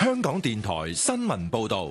香港電台新聞報道。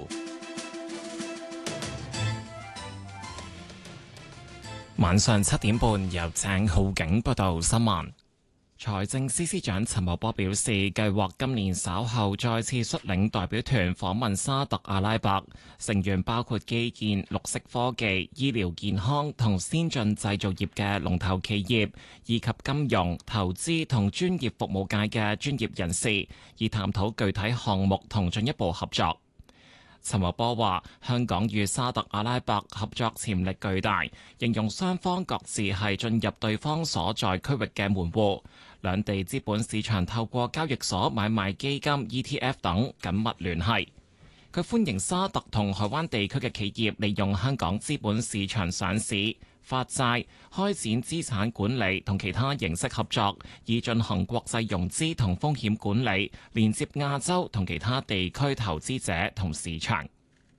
晚上7點半，由鄭浩景報道新聞。財政司司長陳茂波表示，計劃今年稍後再次率領代表團訪問沙特阿拉伯，成員包括基建、綠色科技、醫療健康同先進製造業嘅龍頭企業，以及金融、投資同專業服務界嘅專業人士，以探討具體項目同進一步合作。陳茂波話：香港與沙特阿拉伯合作潛力巨大，形容雙方各自係進入對方所在區域嘅門戶。兩地資本市場透過交易所買賣基金、ETF 等緊密聯繫。佢歡迎沙特同海灣地區嘅企業利用香港資本市場上市、發債、開展資產管理同其他形式合作，以進行國際融資同風險管理，連接亞洲同其他地區投資者同市場。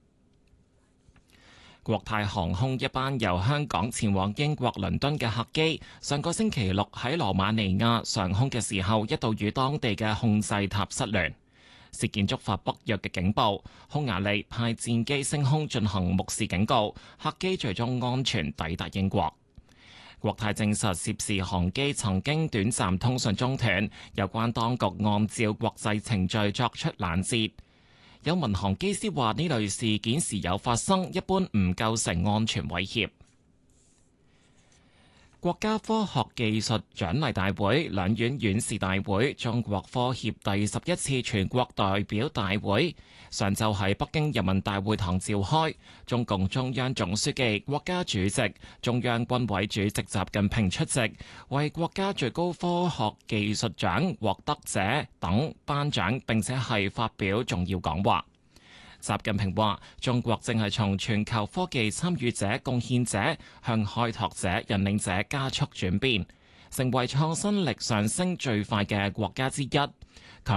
國泰航空一班由香港前往英國倫敦嘅客機，上個星期六喺羅馬尼亞上空嘅時候，一度與當地嘅控制塔失聯，事件觸發北約嘅警報，匈牙利派戰機升空進行目視警告，客機最終安全抵達英國。國泰證實涉事航機曾經短暫通訊中斷，有關當局按照國際程序作出攔截。有民航機師話呢類事件時有發生，一般唔構成安全威脅。國家科學技術獎勵大會、兩院院士大會、中國科協第11次全國代表大會上晝喺北京人民大會堂召開，中共中央總書記、國家主席、中央軍委主席習近平出席，為國家最高科學技術獎獲得者等頒獎，並且係發表重要講話。習近平話：中國正係從全球科技參與者、貢獻者向開拓者、引領者加速轉變，成為創新力上升最快嘅國家之一。